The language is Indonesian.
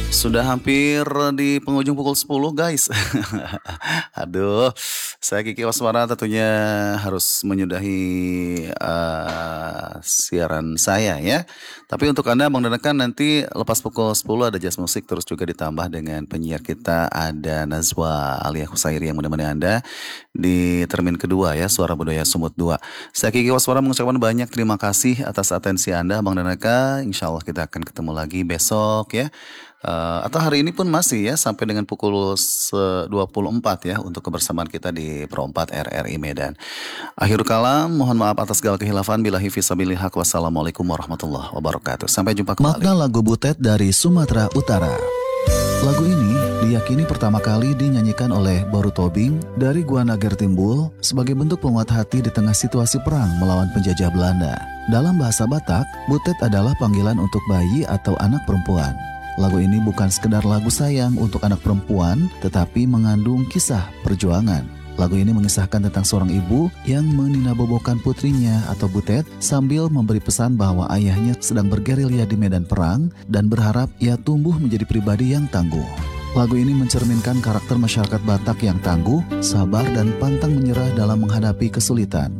Sudah hampir di penghujung pukul 10 guys. Aduh, saya Kiki Waswara tentunya harus menyudahi, siaran saya ya. Tapi untuk Anda Bang Danakan nanti lepas pukul 10 ada jazz musik terus juga ditambah dengan penyiar kita ada Nazwa Alia Husairi yang menemani Anda di termin kedua ya, Suara Budaya Sumut 2. Saya Kiki Waswara mengucapkan banyak terima kasih atas atensi Anda Bang Danaka. Insya Allah kita akan ketemu lagi besok ya. Atau hari ini pun masih ya sampai dengan pukul 24 ya untuk kebersamaan kita di Pro 4 RRI Medan. Akhirul kalam, mohon maaf atas segala kehilafan. Billahi fisabilil haq. Wassalamualaikum warahmatullahi wabarakatuh. Sampai jumpa kembali. Makna lagu Butet dari Sumatera Utara. Lagu ini diyakini pertama kali dinyanyikan oleh Boru Tobing dari Gua Nager Timbul sebagai bentuk penguat hati di tengah situasi perang melawan penjajah Belanda. Dalam bahasa Batak, Butet adalah panggilan untuk bayi atau anak perempuan. Lagu ini bukan sekedar lagu sayang untuk anak perempuan, tetapi mengandung kisah perjuangan. Lagu ini mengisahkan tentang seorang ibu yang meninabobokan putrinya atau Butet sambil memberi pesan bahwa ayahnya sedang bergerilya di medan perang dan berharap ia tumbuh menjadi pribadi yang tangguh. Lagu ini mencerminkan karakter masyarakat Batak yang tangguh, sabar dan pantang menyerah dalam menghadapi kesulitan.